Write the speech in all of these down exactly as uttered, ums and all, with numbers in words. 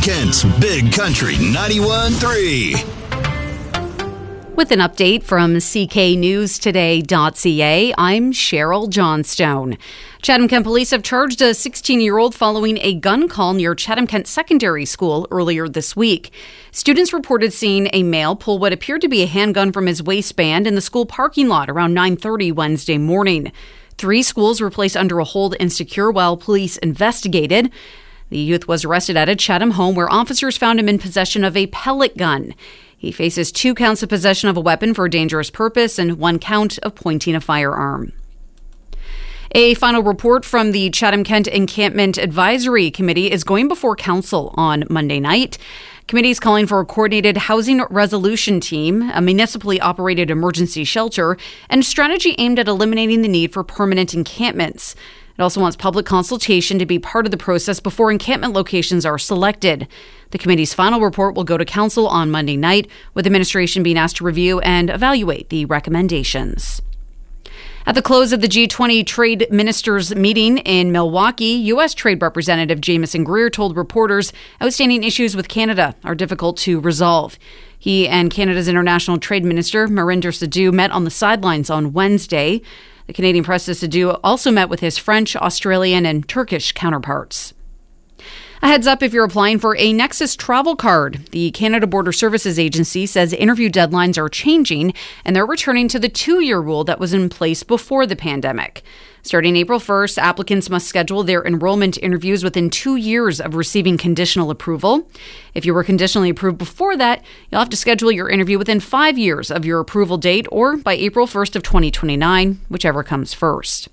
Kent's Big Country ninety-one point three. With an update from C K News Today dot C A, I'm Cheryl Johnstone. Chatham-Kent police have charged a sixteen-year-old following a gun call near Chatham-Kent Secondary School earlier this week. Students reported seeing a male pull what appeared to be a handgun from his waistband in the school parking lot around nine thirty Wednesday morning. Three schools were placed under a hold and secure while police investigated. The youth was arrested at a Chatham home where officers found him in possession of a pellet gun. He faces two counts of possession of a weapon for a dangerous purpose and one count of pointing a firearm. A final report from the Chatham-Kent Encampment Advisory Committee is going before Council on Monday night. Committee is calling for a coordinated housing resolution team, a municipally operated emergency shelter, and strategy aimed at eliminating the need for permanent encampments. It also wants public consultation to be part of the process before encampment locations are selected. The committee's final report will go to Council on Monday night, with administration being asked to review and evaluate the recommendations. At the close of the G twenty trade ministers meeting in Milwaukee, U S Trade Representative Jamieson Greer told reporters outstanding issues with Canada are difficult to resolve. He and Canada's International Trade Minister, Marinder Sadhu, met on the sidelines on Wednesday. The Canadian Press says Sadhu also met with his French, Australian, and Turkish counterparts. A heads up if you're applying for a Nexus travel card. The Canada Border Services Agency says interview deadlines are changing and they're returning to the two-year rule that was in place before the pandemic. Starting April first, applicants must schedule their enrollment interviews within two years of receiving conditional approval. If you were conditionally approved before that, you'll have to schedule your interview within five years of your approval date or by April first of twenty twenty-nine, whichever comes first.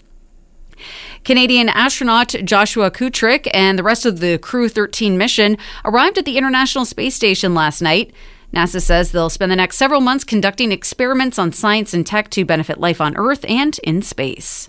Canadian astronaut Joshua Kutrick and the rest of the Crew thirteen mission arrived at the International Space Station last night. NASA says they'll spend the next several months conducting experiments on science and tech to benefit life on Earth and in space.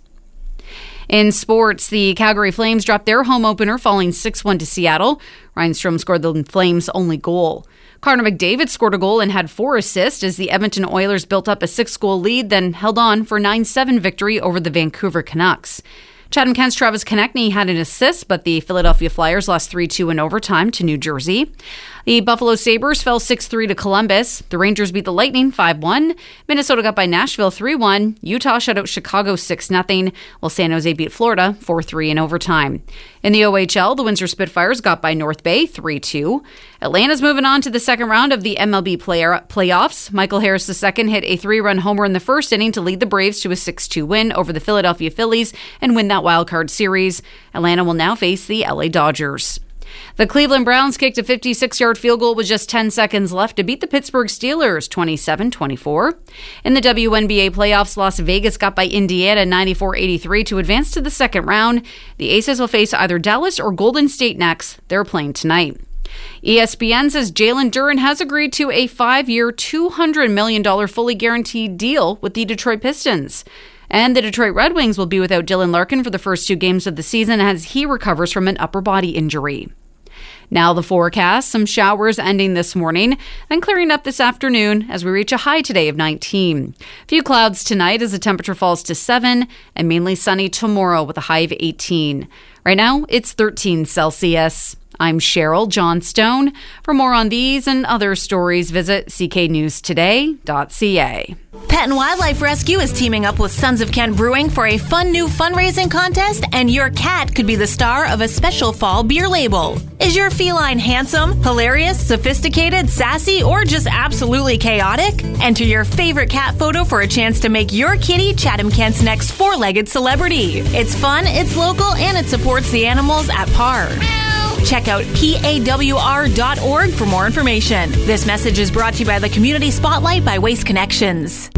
In sports, the Calgary Flames dropped their home opener, falling six one to Seattle. Ryan Strome scored the Flames' only goal. Connor McDavid scored a goal and had four assists as the Edmonton Oilers built up a six-goal lead, then held on for nine seven victory over the Vancouver Canucks. Chatham-Kent's Travis Konechny had an assist, but the Philadelphia Flyers lost three two in overtime to New Jersey. The Buffalo Sabres fell six three to Columbus. The Rangers beat the Lightning five one. Minnesota got by Nashville three one. Utah shut out Chicago six nothing, while San Jose beat Florida four three in overtime. In the O H L, the Windsor Spitfires got by North Bay three two. Atlanta's moving on to the second round of the M L B play- playoffs. Michael Harris the second hit a three-run homer in the first inning to lead the Braves to a six two win over the Philadelphia Phillies and win that wildcard series. Atlanta will now face the L A Dodgers. The Cleveland Browns kicked a fifty-six-yard field goal with just ten seconds left to beat the Pittsburgh Steelers twenty-seven twenty-four. In the W N B A playoffs, Las Vegas got by Indiana ninety-four eighty-three to advance to the second round. The Aces will face either Dallas or Golden State next. They're playing tonight. E S P N says Jalen Duren has agreed to a five-year, two hundred million dollars fully guaranteed deal with the Detroit Pistons. And the Detroit Red Wings will be without Dylan Larkin for the first two games of the season as he recovers from an upper body injury. Now the forecast, some showers ending this morning, then clearing up this afternoon as we reach a high today of nineteen. Few clouds tonight as the temperature falls to seven, and mainly sunny tomorrow with a high of eighteen. Right now, it's thirteen Celsius. I'm Cheryl Johnstone. For more on these and other stories, visit C K News Today dot C A. Pet and Wildlife Rescue is teaming up with Sons of Kent Brewing for a fun new fundraising contest, and your cat could be the star of a special fall beer label. Is your feline handsome, hilarious, sophisticated, sassy, or just absolutely chaotic? Enter your favorite cat photo for a chance to make your kitty Chatham-Kent's next four-legged celebrity. It's fun, it's local, and it supports the animals at par. Check out P A W R dot org for more information. This message is brought to you by the Community Spotlight by Waste Connections.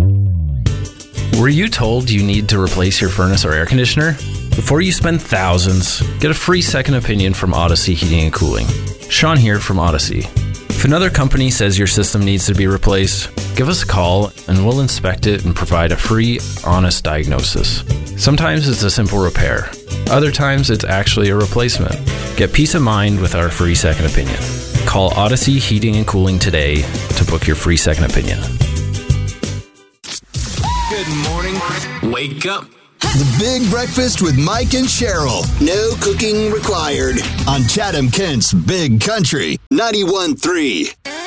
Were you told you need to replace your furnace or air conditioner? Before you spend thousands, get a free second opinion from Odyssey Heating and Cooling. Sean here from Odyssey. If another company says your system needs to be replaced, give us a call and we'll inspect it and provide a free, honest diagnosis. Sometimes it's a simple repair. Other times it's actually a replacement. Get peace of mind with our free second opinion. Call Odyssey Heating and Cooling today to book your free second opinion. Good morning. Wake up. The Big Breakfast with Mike and Cheryl. No cooking required. On Chatham Kent's Big Country ninety-one point three.